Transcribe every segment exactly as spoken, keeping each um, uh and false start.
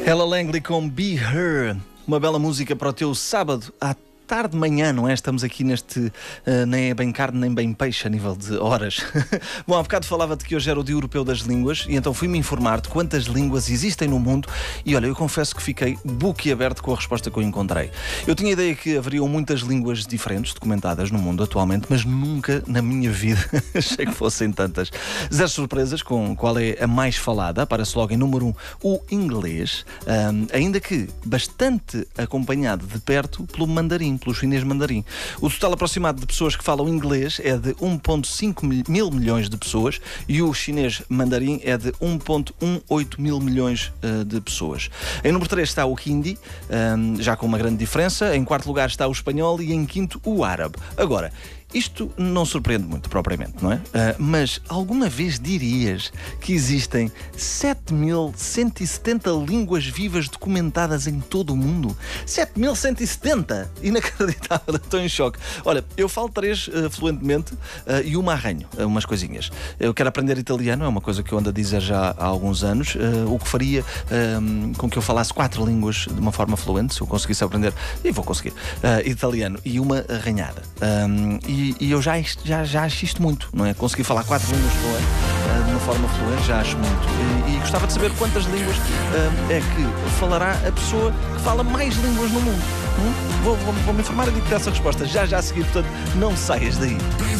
Ella Langley com Be Her, uma bela música para o teu sábado à tarde, manhã, não é? Estamos aqui neste, uh, nem é bem carne nem bem peixe a nível de horas. Bom, há bocado falava-te que hoje era o Dia Europeu das Línguas e então fui-me informar de quantas línguas existem no mundo e olha, eu confesso que fiquei boquiaberto com a resposta que eu encontrei. Eu tinha a ideia que haveriam muitas línguas diferentes documentadas no mundo atualmente, mas nunca na minha vida achei que fossem tantas. Zero surpresas com qual é a mais falada. Aparece logo em número um o inglês, um, ainda que bastante acompanhado de perto pelo mandarim, pelo chinês mandarim. O total aproximado de pessoas que falam inglês é de um vírgula cinco mil milhões de pessoas e o chinês mandarim é de um vírgula oito mil milhões uh, de pessoas. Em número três está o hindi, um, já com uma grande diferença. Em quarto lugar está o espanhol e em quinto o árabe. Agora, isto não surpreende muito, propriamente, não é? Uh, mas alguma vez dirias que existem sete mil cento e setenta línguas vivas documentadas em todo o mundo? sete mil cento e setenta! Inacreditável, estou em choque. Olha, eu falo três uh, fluentemente uh, e uma arranho, uh, umas coisinhas. Eu quero aprender italiano, é uma coisa que eu ando a dizer já há alguns anos, uh, o que faria um, com que eu falasse quatro línguas de uma forma fluente, se eu conseguisse aprender, e vou conseguir, uh, italiano e uma arranhada. Um, e E eu já, já, já acho isto muito, não é? Conseguir falar quatro línguas fluentes, uh, de uma forma fluente, já acho muito. E, e gostava de saber quantas línguas uh, é que falará a pessoa que fala mais línguas no mundo. Hum? Vou, vou, vou me informar e digo-te essa resposta já já a seguir, portanto, não saias daí.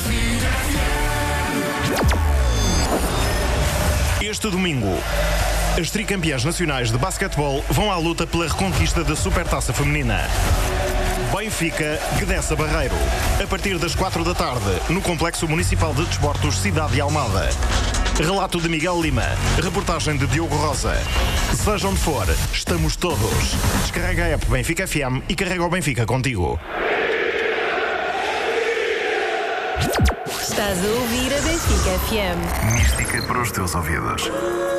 Este domingo, as tricampeãs nacionais de basquetebol vão à luta pela reconquista da Supertaça Feminina. Benfica, Gdessa Barreiro. A partir das quatro da tarde, no Complexo Municipal de Desportos Cidade de Almada. Relato de Miguel Lima. Reportagem de Diogo Rosa. Seja onde for, estamos todos. Descarrega a app Benfica F M e carrega o Benfica contigo. Estás a ouvir a Benfica F M. Mística para os teus ouvidos.